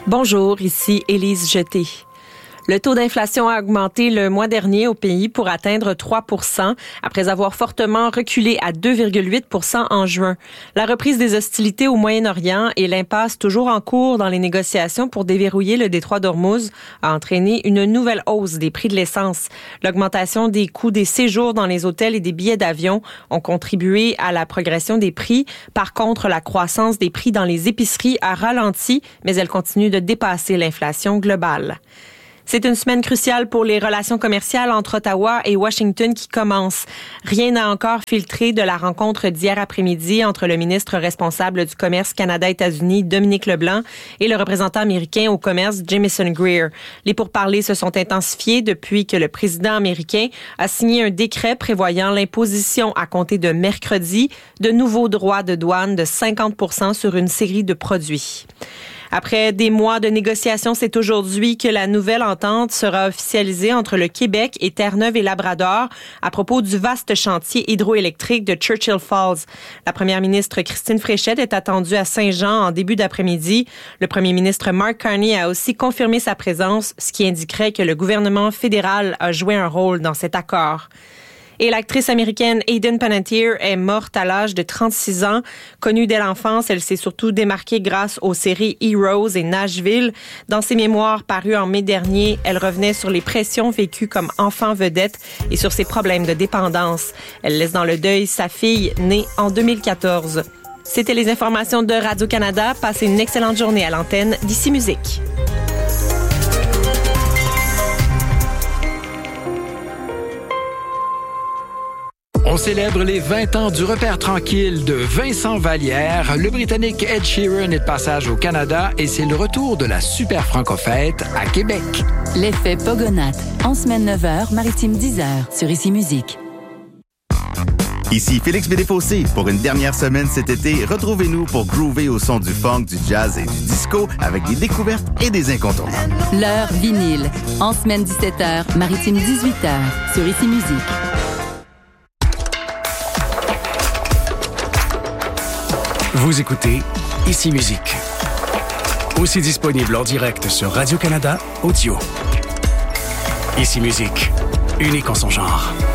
Bonjour, ici Élise Jeté. Le taux d'inflation a augmenté le mois dernier au pays pour atteindre 3%, après avoir fortement reculé à 2,8% en juin. La reprise des hostilités au Moyen-Orient et l'impasse toujours en cours dans les négociations pour déverrouiller le détroit d'Ormuz a entraîné une nouvelle hausse des prix de l'essence. L'augmentation des coûts des séjours dans les hôtels et des billets d'avion ont contribué à la progression des prix. Par contre, la croissance des prix dans les épiceries a ralenti, mais elle continue de dépasser l'inflation globale. C'est une semaine cruciale pour les relations commerciales entre Ottawa et Washington qui commence. Rien n'a encore filtré de la rencontre d'hier après-midi entre le ministre responsable du commerce Canada-États-Unis, Dominique Leblanc, et le représentant américain au commerce, Jamieson Greer. Les pourparlers se sont intensifiés depuis que le président américain a signé un décret prévoyant l'imposition à compter de mercredi de nouveaux droits de douane de 50% sur une série de produits. Après des mois de négociations, c'est aujourd'hui que la nouvelle entente sera officialisée entre le Québec et Terre-Neuve et Labrador à propos du vaste chantier hydroélectrique de Churchill Falls. La première ministre Christine Fréchette est attendue à Saint-Jean en début d'après-midi. Le premier ministre Mark Carney a aussi confirmé sa présence, ce qui indiquerait que le gouvernement fédéral a joué un rôle dans cet accord. Et l'actrice américaine Hayden Panettiere est morte à l'âge de 36 ans. Connue dès l'enfance, elle s'est surtout démarquée grâce aux séries Heroes et Nashville. Dans ses mémoires parues en mai dernier, elle revenait sur les pressions vécues comme enfant vedette et sur ses problèmes de dépendance. Elle laisse dans le deuil sa fille, née en 2014. C'était les informations de Radio-Canada. Passez une excellente journée à l'antenne d'Ici Musique. On célèbre les 20 ans du repère tranquille de Vincent Vallière. Le Britannique Ed Sheeran est de passage au Canada et c'est le retour de la super franco-fête à Québec. L'effet Pogonat, en semaine 9h, maritime 10h, sur Ici Musique. Ici Félix Bédéfossé. Pour une dernière semaine cet été, retrouvez-nous pour groover au son du funk, du jazz et du disco avec des découvertes et des incontournables. L'heure vinyle, en semaine 17h, maritime 18h, sur Ici Musique. Vous écoutez Ici Musique. Aussi disponible en direct sur Radio-Canada Audio. Ici Musique, unique en son genre.